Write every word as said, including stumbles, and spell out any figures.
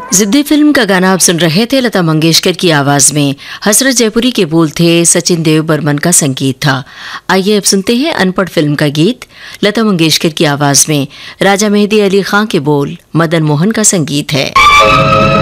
जिद्दी फिल्म का गाना आप सुन रहे थे। लता मंगेशकर की आवाज में हसरत जयपुरी के बोल थे, सचिन देव बर्मन का संगीत था। आइए अब सुनते हैं अनपढ़ फिल्म का गीत। लता मंगेशकर की आवाज में राजा मेहदी अली खां के बोल, मदन मोहन का संगीत है।